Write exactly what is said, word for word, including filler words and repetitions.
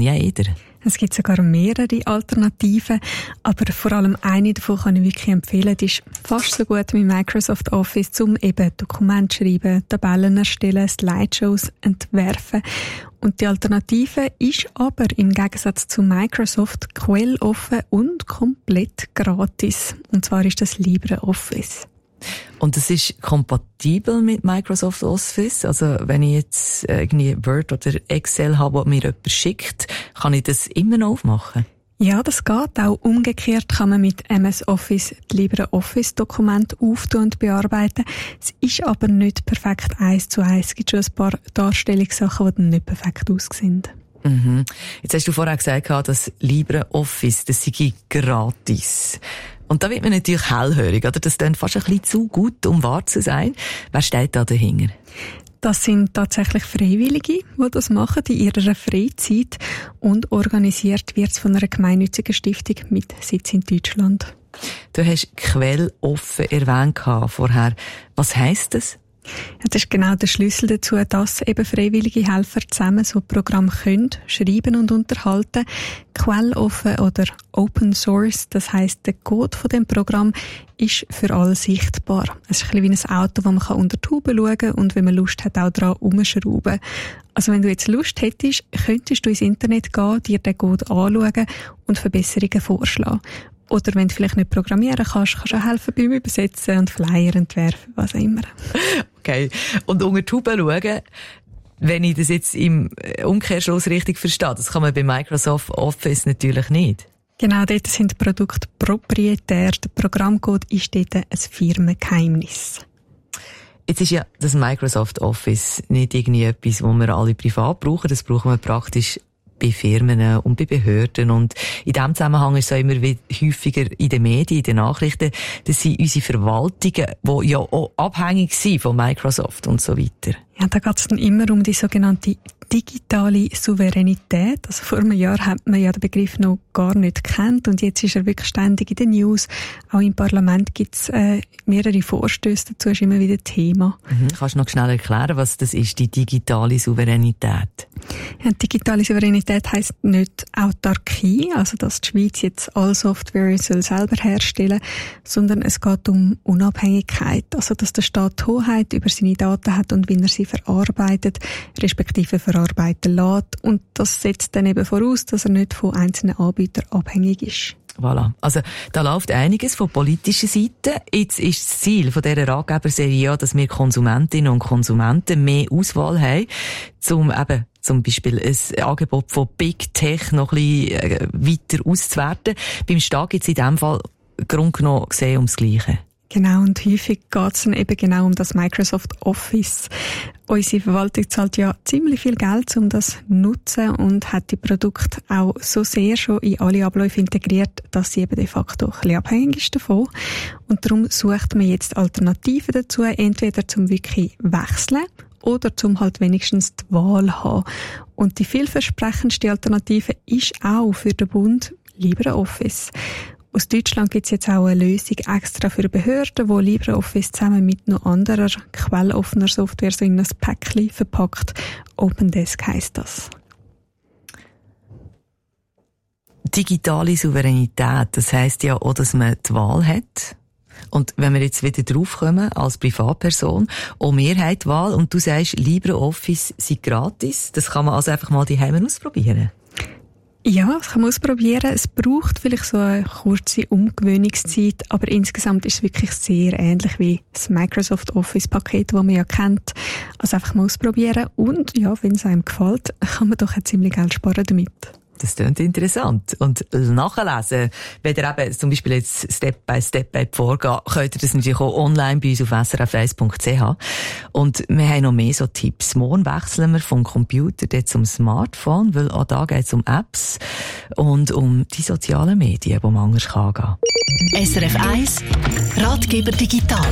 jeder. Es gibt sogar mehrere Alternativen, aber vor allem eine davon kann ich wirklich empfehlen. Die ist fast so gut wie Microsoft Office, um eben Dokumente schreiben, Tabellen erstellen, Slideshows entwerfen. Und die Alternative ist aber im Gegensatz zu Microsoft quelloffen und komplett gratis. Und zwar ist das LibreOffice. Und es ist kompatibel mit Microsoft Office? Also wenn ich jetzt irgendwie Word oder Excel habe, das mir jemand schickt, kann ich das immer noch aufmachen? Ja, das geht. Auch umgekehrt kann man mit M S Office die LibreOffice-Dokumente auftun und bearbeiten. Es ist aber nicht perfekt eins zu eins. Es gibt schon ein paar Darstellungssachen, die dann nicht perfekt aussehen. Mhm. Jetzt hast du vorher gesagt, dass LibreOffice, das sei gratis. Und da wird man natürlich hellhörig, oder? Das klingt fast ein bisschen zu gut, um wahr zu sein. Wer steht da dahinter? Das sind tatsächlich Freiwillige, die das machen in ihrer Freizeit. Und organisiert wird es von einer gemeinnützigen Stiftung mit Sitz in Deutschland. Du hast quelloffen erwähnt vorher. Was heisst das? Ja, das ist genau der Schlüssel dazu, dass eben freiwillige Helfer zusammen so Programme können schreiben und unterhalten. Quelloffen oder Open Source, das heisst, der Code von dem Programm ist für alle sichtbar. Es ist ein bisschen wie ein Auto, das man unter die Haube schauen kann und wenn man Lust hat, auch dran rumschrauben. Also wenn du jetzt Lust hättest, könntest du ins Internet gehen, dir den Code anschauen und Verbesserungen vorschlagen. Oder wenn du vielleicht nicht programmieren kannst, kannst du auch helfen beim Übersetzen und Flyer entwerfen, was auch immer. Okay. Und unter die Haube schauen, wenn ich das jetzt im Umkehrschluss richtig verstehe, das kann man bei Microsoft Office natürlich nicht. Genau, dort sind die Produkte proprietär. Der Programmcode ist dort ein Firmengeheimnis. Jetzt ist ja das Microsoft Office nicht irgendwie etwas, was wir alle privat brauchen. Das brauchen wir praktisch bei Firmen und bei Behörden. Und in diesem Zusammenhang ist es auch immer wieder häufiger in den Medien, in den Nachrichten, dass sind unsere Verwaltungen, die ja auch abhängig sind von Microsoft und so weiter. Ja, da geht es dann immer um die sogenannte digitale Souveränität. Also vor einem Jahr hat man ja den Begriff noch gar nicht gekannt und jetzt ist er wirklich ständig in den News. Auch im Parlament gibt es äh, mehrere Vorstöße dazu, ist immer wieder Thema. Mhm. Kannst du noch schnell erklären, was das ist, die digitale Souveränität? Ja, digitale Souveränität heisst nicht Autarkie, also dass die Schweiz jetzt alle Software soll selber herstellen, sondern es geht um Unabhängigkeit, also dass der Staat Hoheit über seine Daten hat und wie er sie verarbeitet, respektive verarbeiten lässt. Und das setzt dann eben voraus, dass er nicht von einzelnen Anbietern abhängig ist. Voilà. Also, da läuft einiges von politischer Seite. Jetzt ist das Ziel von dieser Ratgeberserie ja, dass wir Konsumentinnen und Konsumenten mehr Auswahl haben, um eben zum Beispiel ein Angebot von Big Tech noch ein bisschen weiter auszuwerten. Beim Staat geht es in diesem Fall Grund genommen gesehen ums Gleiche. Genau, und häufig geht es dann eben genau um das Microsoft Office. Unsere Verwaltung zahlt ja ziemlich viel Geld, um das zu nutzen und hat die Produkte auch so sehr schon in alle Abläufe integriert, dass sie eben de facto ein bisschen abhängig ist davon. Und darum sucht man jetzt Alternativen dazu, entweder zum wirklich wechseln oder zum halt wenigstens die Wahl haben. Und die vielversprechendste Alternative ist auch für den Bund LibreOffice. Aus Deutschland gibt es jetzt auch eine Lösung extra für Behörden, wo LibreOffice zusammen mit noch anderer quelloffener Software so in ein Päckchen verpackt. OpenDesk heisst das. Digitale Souveränität, das heisst ja auch, dass man die Wahl hat. Und wenn wir jetzt wieder draufkommen, als Privatperson, auch wir haben die Wahl und du sagst, LibreOffice sei gratis, das kann man also einfach mal die Heime ausprobieren. Ja, das kann man ausprobieren. Es braucht vielleicht so eine kurze Umgewöhnungszeit, aber insgesamt ist es wirklich sehr ähnlich wie das Microsoft Office-Paket, das man ja kennt. Also einfach mal ausprobieren und ja, wenn es einem gefällt, kann man doch ein ziemlich Geld sparen damit. Das klingt interessant. Und nachlesen, wenn ihr eben zum Beispiel jetzt Step by Step vorgeht, könnt ihr das natürlich auch online bei uns auf s r f eins punkt c h. Und wir haben noch mehr so Tipps. Morgen wechseln wir vom Computer dort zum Smartphone, weil auch da geht es um Apps und um die sozialen Medien, die man anders angehen kann. S R F eins Ratgeber digital.